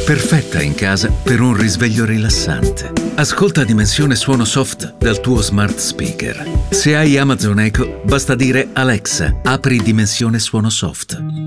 perfetta in casa per un risveglio rilassante. Ascolta Dimensione Suono Soft dal tuo smart speaker. Se hai Amazon Echo, basta dire Alexa, apri Dimensione Suono Soft.